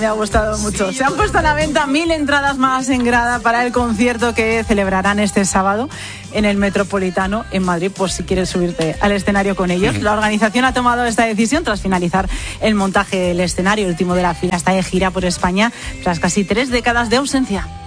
Me ha gustado mucho. Se han puesto a la venta 1000 entradas más en grada para el concierto que celebrarán este sábado en el Metropolitano en Madrid, por si quieres subirte al escenario con ellos. La organización ha tomado esta decisión tras finalizar el montaje del escenario, el último de la fila. Está de gira por España tras casi 3 décadas de ausencia.